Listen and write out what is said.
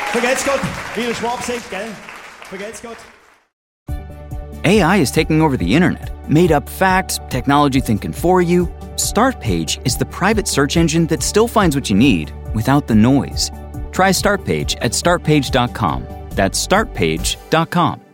Vergelt's Gott, wie der Schwab sagt, gell? Vergelt's Gott. AI is taking over the internet. Made up facts, technology thinking for you. Startpage is the private search engine that still finds what you need without the noise. Try Startpage at startpage.com. That's startpage.com.